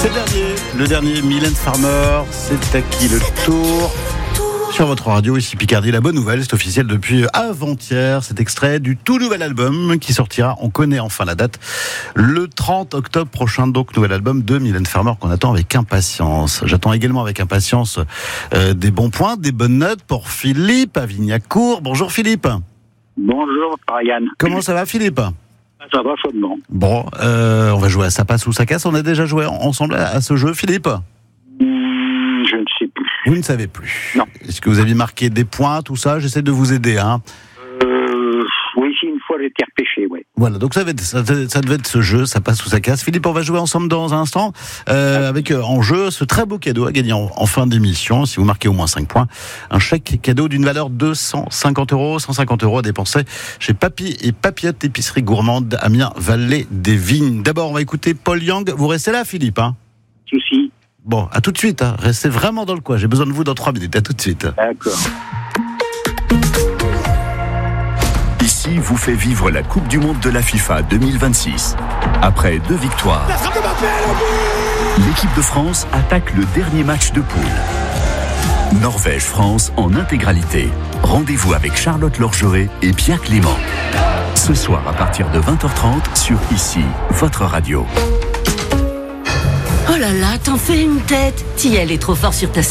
Le dernier Mylène Farmer, c'est à qui le tour sur votre radio, ici Picardie. La bonne nouvelle, c'est officiel depuis avant-hier, cet extrait du tout nouvel album qui sortira, on connaît enfin la date, le 30 octobre prochain, donc nouvel album de Mylène Farmer qu'on attend avec impatience. J'attends également avec impatience des bons points, des bonnes notes pour Philippe à Vignacourt. Bonjour Philippe. Bonjour Ariane. Comment ça va Philippe ? Ça va chaudement. Bon, on va jouer à ça passe ou ça casse. On a déjà joué ensemble à ce jeu, Philippe ? Je ne sais plus. Vous ne savez plus. Non. Est-ce que vous aviez marqué des points, tout ça ? J'essaie de vous aider, hein. Oui, si une fois j'ai été repêché, oui. Voilà, donc ça devait être ce jeu, ça passe ou ça casse. Philippe, on va jouer ensemble dans un instant, avec en jeu ce très beau cadeau à gagner en fin d'émission, si vous marquez au moins 5 points. Un chèque cadeau d'une valeur de 150 €, 150 € à dépenser chez Papy et Papillote, épicerie gourmande, Amiens, Vallée des Vignes. D'abord, on va écouter Paul Young. Vous restez là, Philippe, hein ? Souci. Bon, à tout de suite, hein. Restez vraiment dans le coin. J'ai besoin de vous dans 3 minutes. À tout de suite. D'accord. Ici vous fait vivre la Coupe du Monde de la FIFA 2026. Après 2 victoires, l'équipe de France attaque le dernier match de poule. Norvège-France en intégralité. Rendez-vous avec Charlotte Lorgeret et Pierre Clément. Ce soir à partir de 20h30 sur Ici, votre radio. Oh là là, t'en fais une tête. Tiel est trop fort sur ta